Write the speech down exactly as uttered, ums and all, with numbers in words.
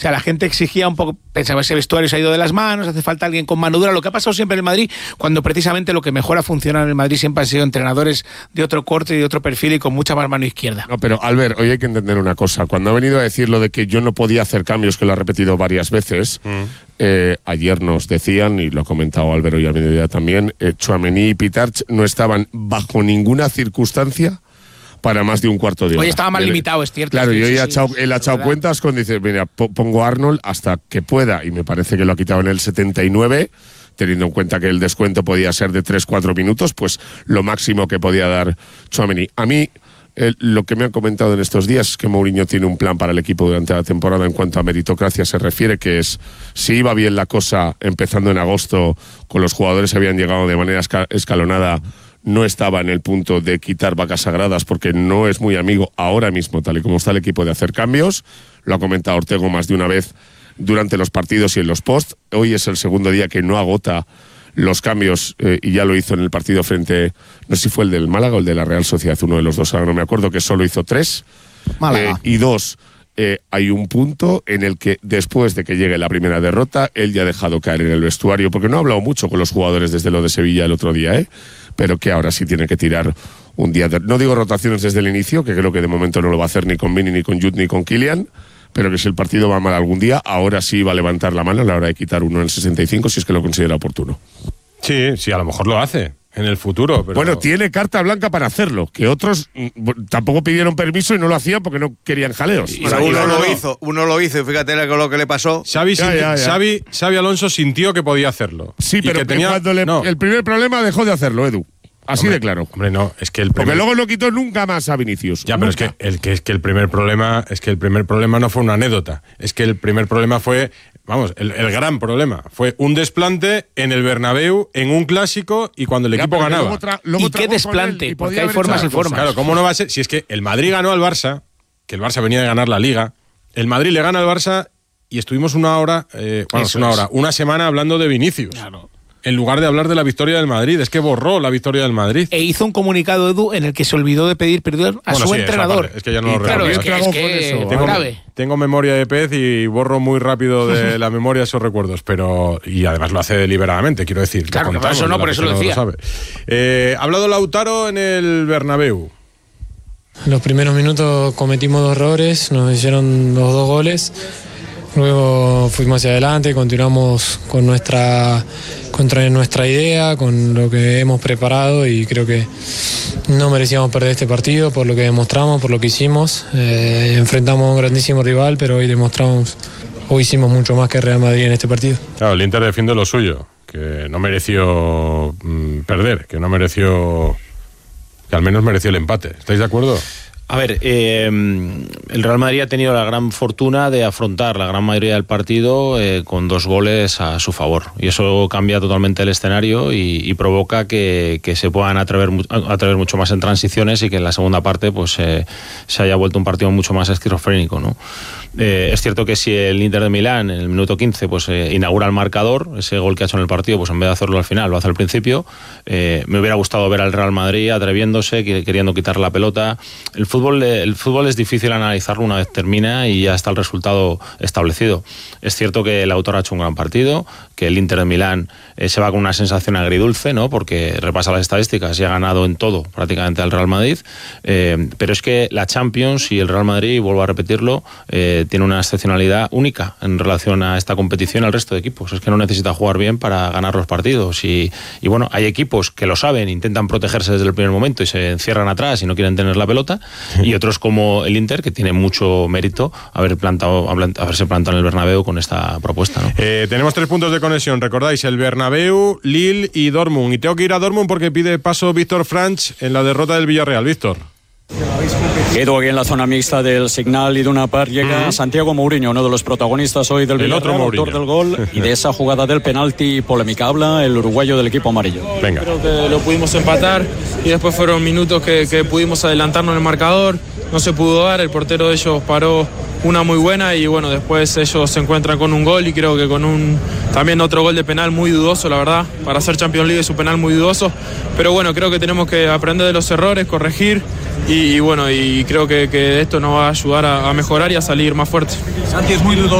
sea, la gente exigía un poco, pensaba, ese vestuario se ha ido de las manos, hace falta alguien con mano dura, lo que ha pasado siempre en el Madrid, cuando precisamente lo que mejor ha funcionado en el Madrid siempre han sido entrenadores de otro corte y de otro perfil y con mucha más mano izquierda. No, pero Albert, hoy hay que entender una cosa, cuando ha venido a decir lo de que yo no podía hacer cambios, que lo ha repetido varias veces, mm. eh, ayer nos decían, y lo ha comentado Albert hoy a mediodía también, eh, Tchouaméni y Pitarch no estaban bajo ninguna circunstancia para más de un cuarto de hora. Hoy estaba más limitado, es cierto. Claro, sí, y hoy sí, ha sí, echado, sí, él ha echado cuentas con, dice, mira, pongo a Arnold hasta que pueda, y me parece que lo ha quitado en el setenta y nueve, teniendo en cuenta que el descuento podía ser de tres cuatro minutos, pues lo máximo que podía dar Tchouaméni. A mí, eh, lo que me han comentado en estos días es que Mourinho tiene un plan para el equipo durante la temporada en cuanto a meritocracia se refiere, que es, si iba bien la cosa empezando en agosto, con los jugadores que habían llegado de manera esca- escalonada, no estaba en el punto de quitar vacas sagradas porque no es muy amigo ahora mismo, tal y como está el equipo, de hacer cambios. Lo ha comentado Ortego más de una vez durante los partidos y en los posts. Hoy es el segundo día que no agota los cambios eh, y ya lo hizo en el partido frente, no sé si fue el del Málaga o el de la Real Sociedad, uno de los dos, ahora no me acuerdo, que solo hizo tres. Málaga. Eh, y dos, eh, hay un punto en el que después de que llegue la primera derrota, él ya ha dejado caer en el vestuario, porque no ha hablado mucho con los jugadores desde lo de Sevilla el otro día, ¿eh? pero que ahora sí tiene que tirar un día de, no digo rotaciones desde el inicio, que creo que de momento no lo va a hacer ni con Vini, ni con Jude, ni con Kylian, pero que si el partido va mal algún día, ahora sí va a levantar la mano a la hora de quitar uno en el sesenta y cinco si es que lo considera oportuno. Sí, sí, a lo mejor lo hace en el futuro. Pero... Bueno, tiene carta blanca para hacerlo, que otros mm, tampoco pidieron permiso y no lo hacían porque no querían jaleos. Bueno, uno lo hizo, uno lo hizo y fíjate lo que le pasó. Xavi, ya, ya, ya. Xavi, Xavi Alonso sintió que podía hacerlo. Sí, pero que tenía... cuando le, no. el primer problema dejó de hacerlo, Edu. Así hombre, de claro. Hombre, no, es que el primer... Porque luego no quitó nunca más a Vinicius. Ya, nunca. pero es que el que es que el primer problema es que el primer problema no fue una anécdota. Es que el primer problema fue, vamos, el, el gran problema fue un desplante en el Bernabéu en un clásico y cuando el ya, equipo ganaba. Luego tra- luego ¿Y qué desplante? Y Porque hay formas y formas. Claro, ¿cómo no va a ser? Si es que el Madrid ganó al Barça, que el Barça venía de ganar la Liga, el Madrid le gana al Barça y estuvimos una hora, eh, bueno, una es. hora, una semana hablando de Vinicius. Claro. En lugar de hablar de la victoria del Madrid, es que borró la victoria del Madrid. E hizo un comunicado, Edu, en el que se olvidó de pedir perdón a Bueno, su sí, entrenador. Parte, es que ya no y lo claro, recuerdo. es que, es que eso, tengo, grave. tengo memoria de pez y borro muy rápido de la memoria esos recuerdos, pero y además lo hace deliberadamente, quiero decir. Claro, que por eso no, por eso lo decía. Lo eh, ha hablado Lautaro en el Bernabéu. En los primeros minutos cometimos dos errores, nos hicieron los dos goles. Luego fuimos hacia adelante, continuamos con nuestra, contra nuestra idea, con lo que hemos preparado y creo que no merecíamos perder este partido por lo que demostramos, por lo que hicimos. Eh, enfrentamos a un grandísimo rival, pero hoy demostramos, hoy hicimos mucho más que Real Madrid en este partido. Claro, el Inter defiende lo suyo, que no mereció mmm, perder, que no mereció, que al menos mereció el empate. ¿Estáis de acuerdo? A ver, eh, el Real Madrid ha tenido la gran fortuna de afrontar la gran mayoría del partido eh, con dos goles a su favor. Y eso cambia totalmente el escenario y, y provoca que, que se puedan atrever, atrever mucho más en transiciones y que en la segunda parte pues eh, se haya vuelto un partido mucho más esquizofrénico, ¿no? Eh, es cierto que si el Inter de Milán en el minuto quince pues eh, inaugura el marcador, ese gol que ha hecho en el partido, pues en vez de hacerlo al final, lo hace al principio, eh, me hubiera gustado ver al Real Madrid atreviéndose, queriendo quitar la pelota. El fútbol, el fútbol es difícil analizarlo una vez termina y ya está el resultado establecido. Es cierto que el autor ha hecho un gran partido, que el Inter de Milán eh, se va con una sensación agridulce, ¿no? Porque repasa las estadísticas y ha ganado en todo prácticamente al Real Madrid, eh, pero es que la Champions y el Real Madrid, vuelvo a repetirlo, eh, tiene una excepcionalidad única en relación a esta competición al resto de equipos. Es que no necesita jugar bien para ganar los partidos y, y bueno, hay equipos que lo saben, intentan protegerse desde el primer momento y se encierran atrás y no quieren tener la pelota, y otros como el Inter, que tiene mucho mérito haber plantado, haberse plantado en el Bernabéu con esta propuesta, ¿no? Eh, tenemos tres puntos de conexión, recordáis, el Bernabéu, Lille y Dortmund, y tengo que ir a Dortmund porque pide paso Víctor Franch en la derrota del Villarreal. Víctor. Quedo aquí en la zona mixta del Signal y de una par llega uh-huh. Santiago Mourinho, uno de los protagonistas hoy del Villarreal, autor del gol y de esa jugada del penalti polémica. Habla el uruguayo del equipo amarillo. Venga. Creo que lo pudimos empatar y después fueron minutos que, que pudimos adelantarnos en el marcador. No se pudo dar, el portero de ellos paró una muy buena y bueno, después ellos se encuentran con un gol y creo que con un también otro gol de penal muy dudoso, la verdad. Para hacer Champions League es un penal muy dudoso, pero bueno, creo que tenemos que aprender de los errores, corregir y, y bueno, y creo que, que esto nos va a ayudar a, a mejorar y a salir más fuerte. Santi, es muy dudoso